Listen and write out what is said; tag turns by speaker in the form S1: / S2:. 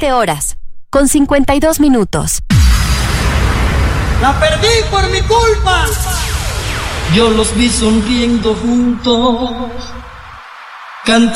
S1: 20 horas, con 52 minutos.
S2: ¡La perdí por mi culpa!
S3: Yo los vi sonriendo juntos, cantando.